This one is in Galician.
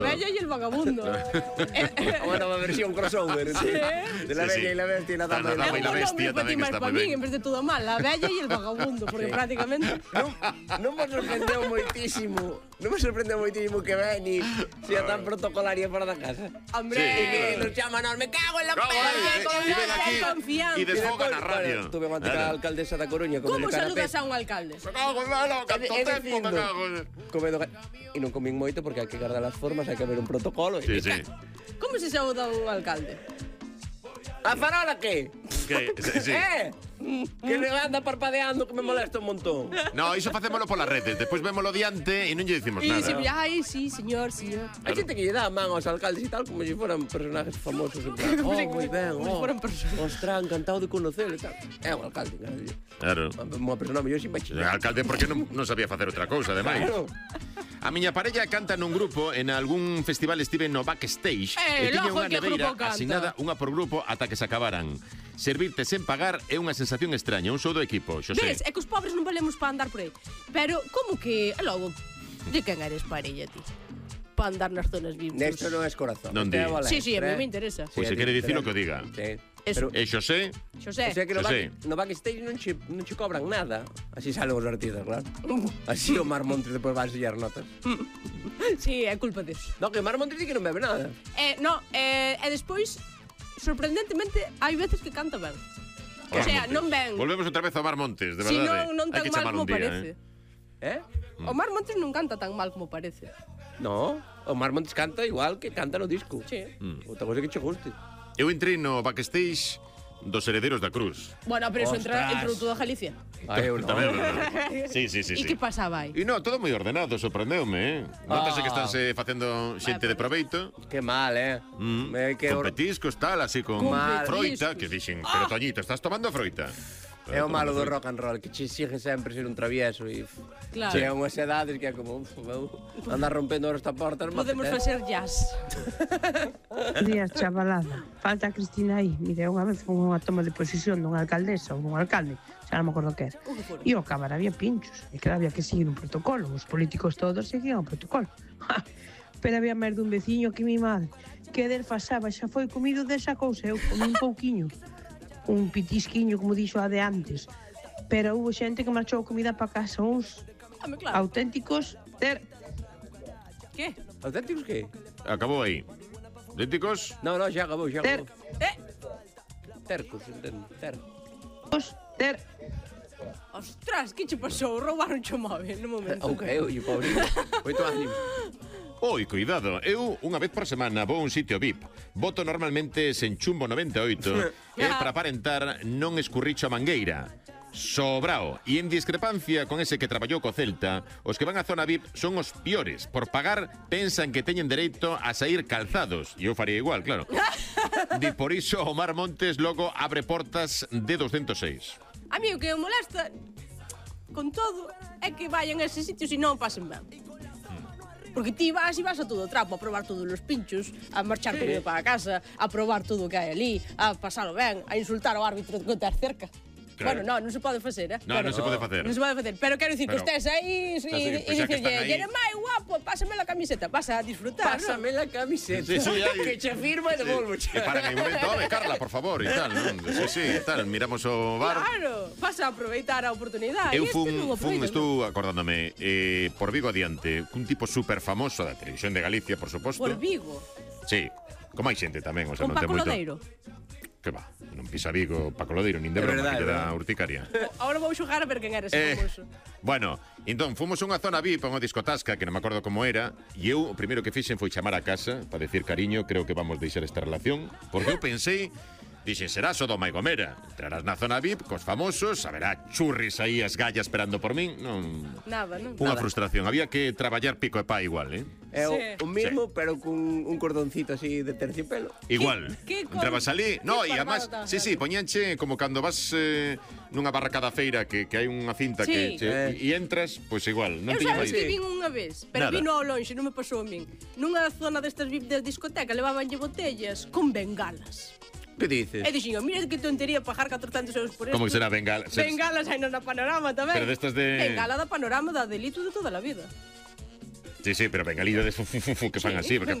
Bella y el vagabundo. Bueno, una versión crossover. Sí. De la Bella y la Bestia y la Dama y la y la Bestia tamén está moi ben. En vez de todo mal, la Bella y el vagabundo, porque prácticamente... Non me sorprendeu moitísimo. Non me sorprendeu moitísimo que Beni sea tan protocolaria para da casa. Hombre, E que nos chaman, me cago en la Y ven aquí y desfoga na radio. Tuve unha antiga alcaldesa da Coruña. ¿cómo saludas a un alcalde? Me cago en malo, canto tempo, me cago en... E non comín moito porque hai que guardar as formas, hai que haber un protocolo. Sí, sí. ¿Cómo se saluda a un alcalde? A farola que? Que, sí. Que le anda parpadeando que me molesta un montón. No, iso facémolo polas redes. Despois vémolo diante e non lle dicimos Y nada. siempre, ay, sí, señor, señor. Hai xente que lle dá a man aos alcaldes e tal como se foran personajes famosos en plan, moi ben, Como si fueran personas. Ostras, encantado de conocer e tal. É un alcalde, Claro. unha persona mellor sin O bachiller. alcalde porque non sabía facer outra cousa, ademais. Claro. A miña parella canta nun grupo, en algún festival estive no backstage e tiña logo, unha que neveira grupo canta? asignada unha por grupo ata que se acabaran. Servirte sen pagar é unha sensación extraña, un sou do equipo, Xosé. Ves, é que os pobres non valemos para andar por aí. Pero, como que... E logo, de quen eres parella, ti? Para andar nas zonas vivas. Nesto non é corazón. Non Este é di. Valencia, Sí, a mí me interesa. Pois se quere dicir o que o diga. Sí. Eso. Pero, E Xosé, Xosé. o sea que Xosé. no backstage non che cobran nada. Así salen os artistas, claro. Así o Mar Montes depois vai sellar notas. Sí, é culpa deso. No, que Mar Montes di que non bebe nada. E despois, sorprendentemente, hai veces que canta ben. O sea, non ben. Volvemos outra vez ao Mar Montes, de Si verdade. non Hai tan que mal chamar como un día, parece. O Mar Montes non canta tan mal como parece. No, o Mar Montes canta igual que canta no disco. Sí. Outra cosa que che guste. Eu entrei no backstage dos Herederos da Cruz. Bueno, pero eso Ostras. entrou toda Galicia. Eu non. Tamén, verdade. Sí. E que pasaba aí? E non, todo moi ordenado, sorprendeume, Notase que estánse facendo xente de proveito. Que mal, É que Con petiscos, tal, así con Mal. froita, que dixen, pero Toñito, estás tomando froita? É o malo do rock and roll, que che exige sempre ser un travieso e Claro. chega unhas edades que é como andar rompendo esta porta. Podemos facer jazz. Días, chavalada. Falta a Cristina aí. Mire, unha vez foi unha toma de posesión dunha alcaldesa ou dun alcalde, xa non me acordo que era. E ao acabar había pinchos, e que había que seguir un protocolo. Os políticos todos seguían o protocolo. Pero había máis dun veciño que mi madre, que desfasaba, xa foi comido desa cousa, eu comi un pouquiño. Un pitisquiño, como dixo a de antes. Pero hubo xente que marchou comida para casa, uns Claro. auténticos Que? Auténticos que? Acabou aí. Auténticos? No, xa acabou, xa acabou. Tercos, entendo. Ostras, que che pasou? Roubaron o móvil no momento. Ok, oye, pobre. Moito ánimo. Oi, cuidado, eu unha vez por semana vou a un sitio VIP. Voto normalmente sen chumbo 98 e para aparentar non escurricho a mangueira. Sobrao. E en discrepancia con ese que traballou co Celta, os que van á zona VIP son os piores. Por pagar, pensan que teñen dereito a sair calzados. E eu faría igual, claro. Di por iso o Mar Montes logo abre portas de 206. A mí o que me molesta con todo é que vayan a eses sitios e non pasen ben. Porque ti vas e vas a todo trapo, a probar todos os pinchos, a marchar comigo para a casa, a probar todo o que hai ali, a pasalo ben, a insultar ao árbitro que te cerca. Claro. Bueno, non se pode facer, No, non se pode facer. Non se pode facer, pero quero dicir que Pero- estés aí Sí, e pois xa que dicirlle, están aí. Jeremai, guapo, pásame la camiseta, vas a disfrutar, Pásame la camiseta. Sí, sí, aí. Que che firma e devolvo. E para en un momento, home, Carla, por favor, e tal, non? Sí, tal, miramos o bar. Claro, vas a aproveitar a oportunidade. Eu Este fun, non aproveita, estou acordándome, por Vigo adiante, un tipo super famoso da televisión de Galicia, por suposto. Por Vigo, Sí, como hai xente tamén, o sea, con non ten Paco moito. Lodeiro. Que va, non pisa Vigo, Paco Lodeiro, nin de É broma, verdade, que lle é dá verdade. urticaria. Ahora vou xogar a ver quen era ese famoso. Bueno, entón, fomos a unha zona VIP, a unha discotasca, que non me acordo como era, e eu, o primeiro que fixen foi chamar a casa, para decir, cariño, creo que vamos deixar esta relación, porque eu pensei, dixen, será Sodoma e Gomera. Entrarás na zona VIP, cos famosos, haberá churris aí, as gallas esperando por min, non... Nada, non? Unha frustración, había que traballar pico e pa igual, É Sí. o mismo, pero con un cordoncito así de terciopelo. Igual. ¿Qué Entrabas ali, no, e además, barbado sí, sí, poñanche como cando vas nunha barracada feira que hai unha cinta Sí. e entras, pois igual, non Eu tiña sabes máis. que vin unha vez, pero Nada. vino ao lonxe, non me pasou a min. Nunha zona destas VIP de discoteca levabanlle botellas con bengalas. Que dices? E dixen, mira que tontería pagar 400 euros por isto. Como que será bengala? Bengalas hai na Panorama tamén. Pero destas de- Bengala da Panorama da delito de toda a vida. Sí, sí, pero bengalillas de fu, que fan así, porque